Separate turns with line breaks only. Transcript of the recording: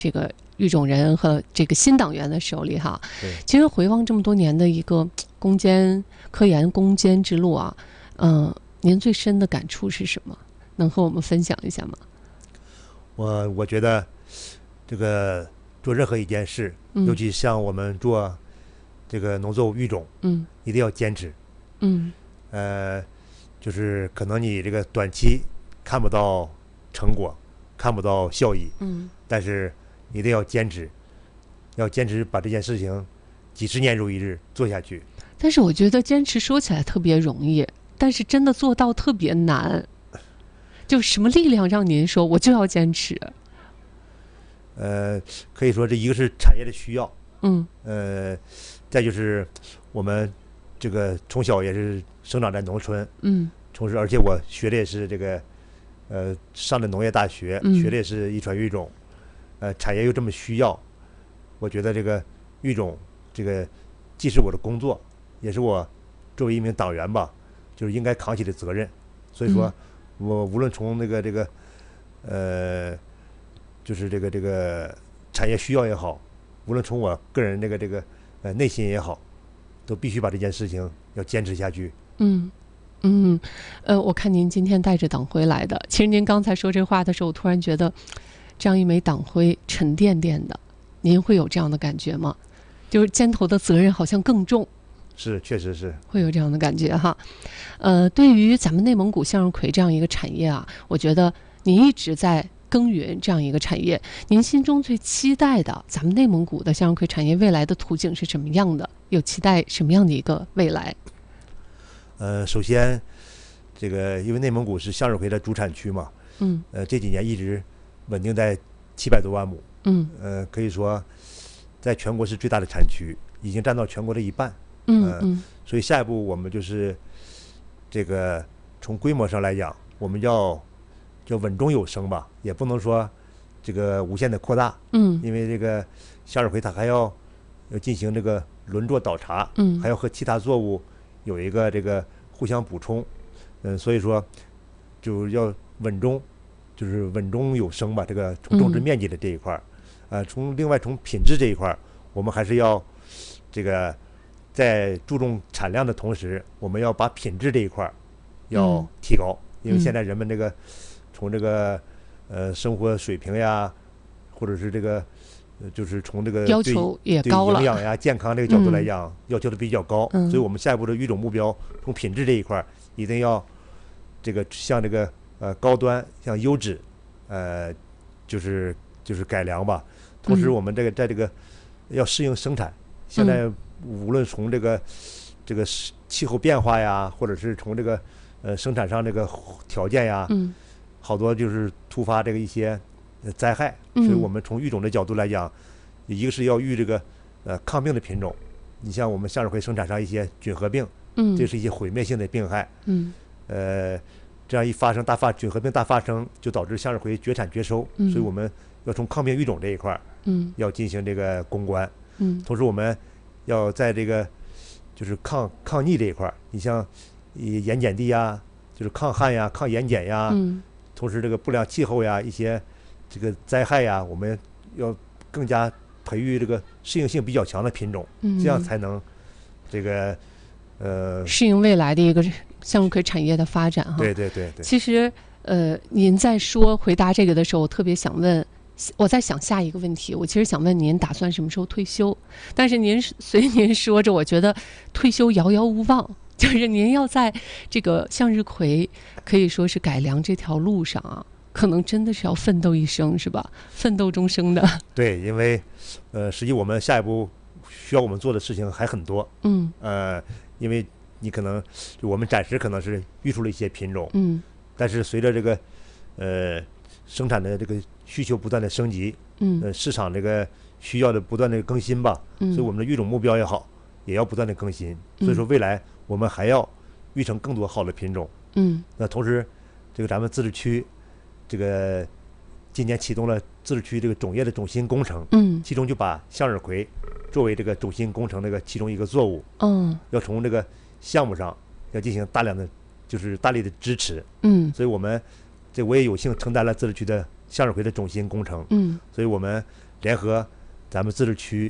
这个育种人和这个新党员的手里哈。其实回望这么多年的一个科研攻坚之路啊，您最深的感触是什么？能和我们分享一下吗？
我觉得这个做任何一件事，尤其像我们做这个农作物育种，一定要坚持。就是可能你这个短期看不到成果，看不到效益，但是一定要坚持，把这件事情几十年如一日做下去。
但是我觉得坚持说起来特别容易，但是真的做到特别难。就什么力量让您说我就要坚持？
可以说这一个是产业的需要，再就是我们这个从小也是生长在农村，从事，而且我学的也是这个，上的农业大学，学的也是遗传育种，产业又这么需要，我觉得这个育种这个既是我的工作，也是我作为一名党员吧，就是应该扛起的责任。所以说，我无论从就是这个产业需要也好，无论从我个人内心也好，都必须把这件事情要坚持下去。
我看您今天带着党徽来的，其实您刚才说这话的时候，我突然觉得这样一枚党徽沉甸甸的，您会有这样的感觉吗？就是肩头的责任好像更重。
是，确实是
会有这样的感觉哈。对于咱们内蒙古向日葵这样一个产业啊，我觉得您一直在耕耘这样一个产业，您心中最期待的咱们内蒙古的向日葵产业未来的图景是什么样的？有期待什么样的一个未来？
首先，这个因为内蒙古是向日葵的主产区嘛，这几年一直稳定在700多万亩，可以说在全国是最大的产区，已经占到全国的一半。所以下一步我们就是这个从规模上来讲，我们要稳中有升吧，也不能说这个无限的扩大，因为这个向日葵它还要进行这个轮作倒插，还要和其他作物有一个这个互相补充，所以说就要稳中有升吧，这个从种植面积的这一块，另外从品质这一块，我们还是要这个在注重产量的同时，我们要把品质这一块要提高，因为现在人们这个从这个生活水平呀，或者是这个就是从这个
要求也高了，
对营养呀、健康这个角度来讲，要求的比较高，所以我们下一步的育种目标从品质这一块一定要这个像这个高端、像优质，就是改良吧。同时，我们这个在这个要适应生产，现在无论从这个气候变化呀，或者是从这个生产上这个条件呀，好多就是突发这个一些灾害，所以我们从育种的角度来讲，一个是要育这个抗病的品种，你像我们向日葵生产上一些菌合病，这是一些毁灭性的病害，这样一发生菌合病大发生，就导致向日葵绝产绝收，所以我们要从抗病育种这一块要进行这个攻关，同时我们要在这个就是抗逆这一块，你像盐碱地呀，就是抗旱呀、抗盐碱呀，同时这个不良气候呀、一些这个灾害呀，我们要更加培育这个适应性比较强的品种，这样才能这个
适应未来的一个向日葵产业的发展哈。
对。
其实您在回答这个的时候，我特别想问。我在想下一个问题，我其实想问您打算什么时候退休？但是随您说着，我觉得退休遥遥无望，就是您要在这个向日葵可以说是改良这条路上啊，可能真的是要奋斗一生，是吧？奋斗终生的。
对，因为实际我们下一步需要我们做的事情还很多。因为你可能我们暂时可能是育出了一些品种，但是随着这个生产的这个需求不断的升级，市场这个需要的不断的更新吧，所以我们的育种目标也好，也要不断的更新。所以说未来我们还要育成更多好的品种。那同时，这个咱们自治区这个今年启动了自治区这个种业的种新工程，其中就把向日葵作为这个种新工程这个其中一个作物，要从这个项目上要进行大力的支持。所以我也有幸承担了自治区的向日葵的种新工程。所以我们联合咱们自治区